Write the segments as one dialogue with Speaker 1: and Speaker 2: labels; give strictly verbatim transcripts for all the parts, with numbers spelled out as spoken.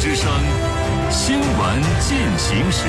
Speaker 1: 之声，新闻进行时。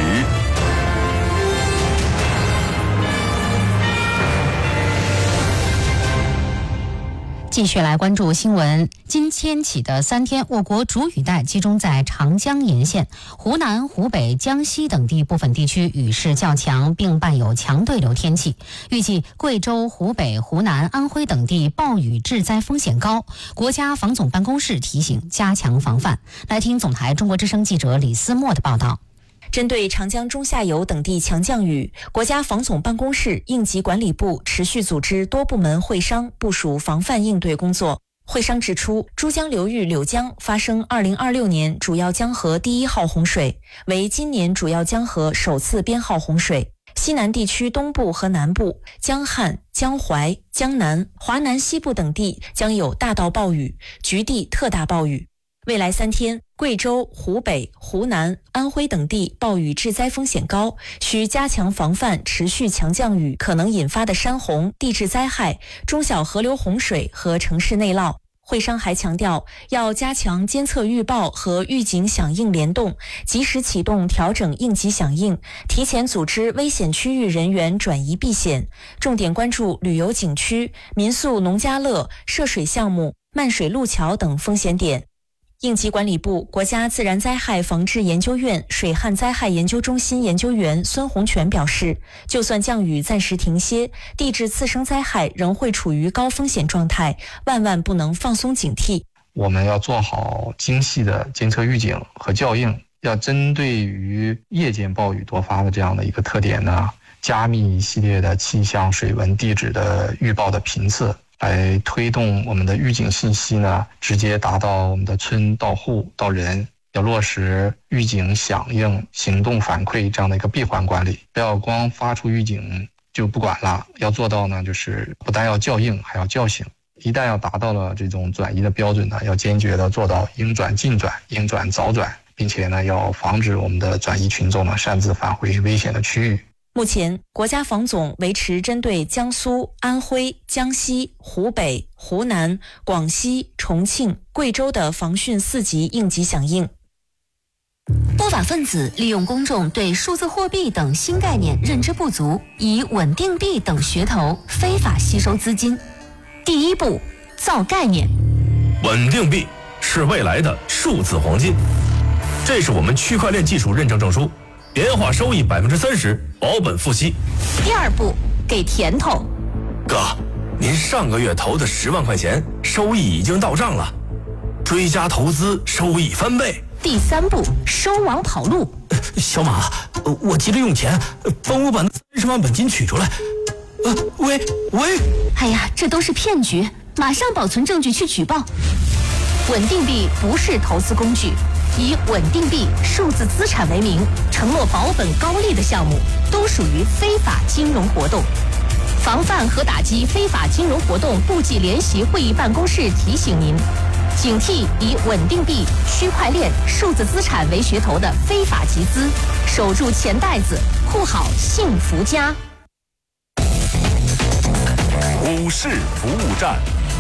Speaker 2: 继续来关注新闻。今天起的三天，我国主雨带集中在长江沿线，湖南、湖北、江西等地部分地区雨势较强，并伴有强对流天气。预计贵州、湖北、湖南、安徽等地暴雨致灾风险高，国家防总办公室提醒加强防范。来听总台中国之声记者李思墨的报道。
Speaker 3: 针对长江中下游等地强降雨，国家防总办公室应急管理部持续组织多部门会商，部署防范应对工作。会商指出，珠江流域柳江发生二零二六年主要江河第一号洪水，为今年主要江河首次编号洪水。西南地区东部和南部、江汉、江淮、江南、华南西部等地将有大到暴雨，局地特大暴雨。未来三天，贵州、湖北、湖南、安徽等地暴雨致灾风险高，需加强防范持续强降雨可能引发的山洪、地质灾害、中小河流洪水和城市内涝。会商还强调，要加强监测预报和预警响应联动，及时启动调整应急响应，提前组织危险区域人员转移避险，重点关注旅游景区、民宿农家乐、涉水项目、漫水路桥等风险点。应急管理部国家自然灾害防治研究院水旱灾害研究中心研究员孙洪全表示，就算降雨暂时停歇，地质次生灾害仍会处于高风险状态，万万不能放松警惕。
Speaker 4: 我们要做好精细的监测预警和校应，要针对于夜间暴雨多发的这样的一个特点呢，加密一系列的气象、水文、地质的预报的频次，来推动我们的预警信息呢，直接达到我们的村到户到人。要落实预警响应、行动反馈这样的一个闭环管理，不要光发出预警就不管了，要做到呢，就是不但要校应，还要叫醒。一旦要达到了这种转移的标准呢，要坚决的做到应转尽转、应转早转，并且呢，要防止我们的转移群众呢擅自返回危险的区域。
Speaker 3: 目前，国家防总维持针对江苏、安徽、江西、湖北、湖南、广西、重庆、贵州的防汛四级应急响应。
Speaker 2: 不法分子利用公众对数字货币等新概念认知不足，以稳定币等噱头非法吸收资金。第一步，造概念。
Speaker 5: 稳定币是未来的数字黄金，这是我们区块链技术认证证书。年化收益百分之三十，保本付息。
Speaker 2: 第二步，给甜头。
Speaker 5: 哥，您上个月投的十万块钱，收益已经到账了，追加投资，收益翻倍。
Speaker 2: 第三步，收网跑路。
Speaker 6: 小马，我急着用钱，帮我把那三十万本金取出来。呃，喂喂，
Speaker 2: 哎呀，这都是骗局，马上保存证据去举报。稳定币不是投资工具。以稳定币、数字资产为名，承诺保本高利的项目，都属于非法金融活动。防范和打击非法金融活动部际联席会议办公室提醒您，警惕以稳定币、区块链、数字资产为噱头的非法集资，守住钱袋子，护好幸福家。
Speaker 1: 股市服务站。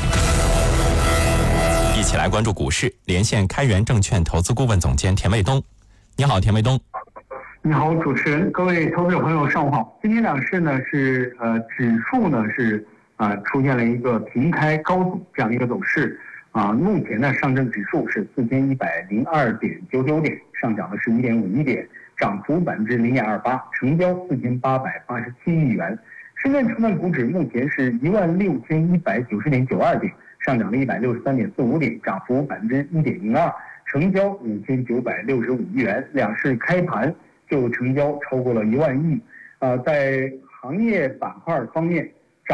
Speaker 7: 一起来关注股市，连线开源证券投资顾问总监田卫东。你好，田卫东。
Speaker 8: 你好，主持人，各位投资者朋友，上午好。今天两市呢是呃指数呢是啊、呃、出现了一个平开高走这样一个走势啊、呃。目前呢上证指数是四千一百零二点九九点，上涨了十一点五一点，涨幅百分之零点二八，成交四千八百八十七亿元。深圳成分股指目前是一万六千一百九十点九二点。上涨了一百六十三点四五点，涨幅百分之一点零二，成交五千九百六十五亿元。两市开盘就成交超过了一万亿。呃，在行业板块方面，